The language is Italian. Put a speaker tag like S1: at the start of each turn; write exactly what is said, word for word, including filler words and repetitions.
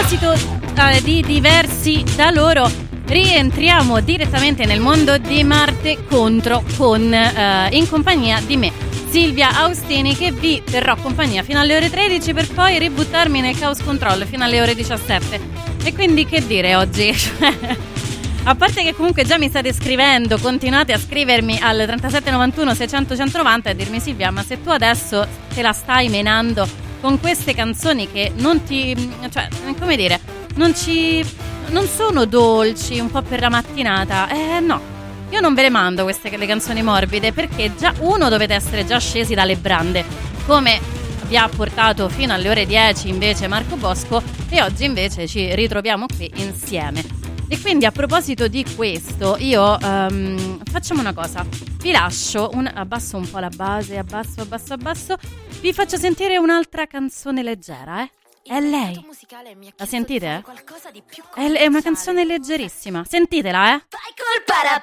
S1: proposito eh, di diversi da loro, rientriamo direttamente nel mondo di Marte contro con eh, in compagnia di me, Silvia Austini, che vi terrò compagnia fino alle ore tredici per poi ributtarmi nel Chaos Control fino alle ore diciassette. E quindi che dire oggi? A parte che comunque già mi state scrivendo, continuate a scrivermi al trentasette novantuno seicento centonovanta e a dirmi: Silvia, ma se tu adesso te la stai menando con queste canzoni che non ti, cioè, come dire, non ci, non sono dolci, un po' per la mattinata, eh no. Io non ve le mando queste le canzoni morbide, perché già uno dovete essere già scesi dalle brande, come vi ha portato fino alle ore dieci invece Marco Bosco, e oggi invece ci ritroviamo qui insieme. E quindi a proposito di questo, io um, facciamo una cosa, vi lascio un, abbasso un po' la base, abbasso, abbasso, abbasso, vi faccio sentire un'altra canzone leggera, eh? È lei. La sentite? È, è una canzone leggerissima. Sentitela, eh?